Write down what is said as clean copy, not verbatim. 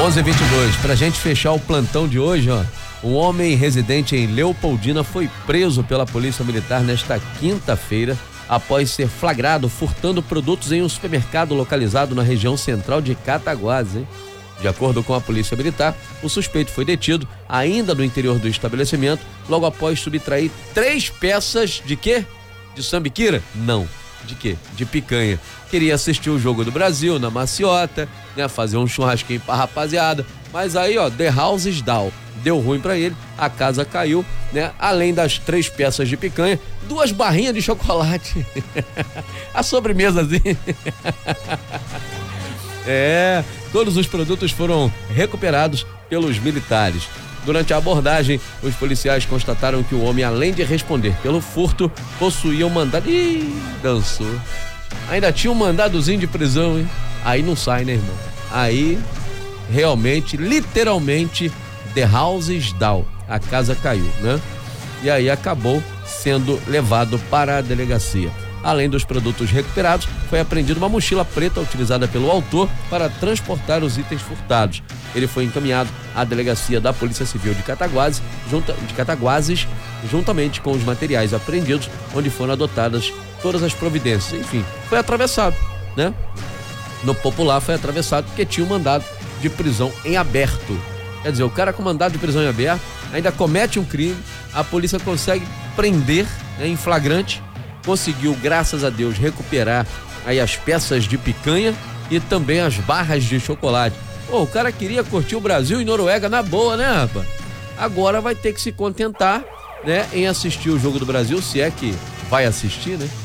11h22, pra gente fechar o plantão de hoje, ó. Um homem residente em Leopoldina foi preso pela Polícia Militar nesta quinta-feira após ser flagrado furtando produtos em um supermercado localizado na região central de Cataguases, hein? De acordo com a Polícia Militar, o suspeito foi detido ainda no interior do estabelecimento, logo após subtrair 3 peças de quê? De sambiquira? Não. De quê? De picanha. Queria assistir o Jogo do Brasil na maciota, né? Fazer um churrasquinho pra rapaziada. Mas aí, ó, The Houses Down. Deu ruim pra ele, a casa caiu, né? Além das 3 peças de picanha, 2 barrinhas de chocolate. A sobremesazinha. Todos os produtos foram recuperados pelos militares. Durante a abordagem, os policiais constataram que o homem, além de responder pelo furto, possuía um mandado... Ih, dançou. Ainda tinha um mandadozinho de prisão, hein? Aí não sai, né, irmão? Aí, realmente, literalmente, The Houses Down. A casa caiu, né? E aí acabou sendo levado para a delegacia. Além dos produtos recuperados, foi apreendida uma mochila preta utilizada pelo autor para transportar os itens furtados. Ele foi encaminhado à delegacia da Polícia Civil de Cataguases, juntamente com os materiais apreendidos, onde foram adotadas todas as providências. Enfim, foi atravessado, né? No popular foi atravessado porque tinha um mandado de prisão em aberto. Quer dizer, o cara com mandado de prisão em aberto ainda comete um crime, a polícia consegue prender, né, em flagrante. Conseguiu, graças a Deus, recuperar aí as peças de picanha e também as barras de chocolate. Pô, o cara queria curtir o Brasil e Noruega na boa, né, rapaz? Agora vai ter que se contentar, né, em assistir o Jogo do Brasil, se é que vai assistir, né?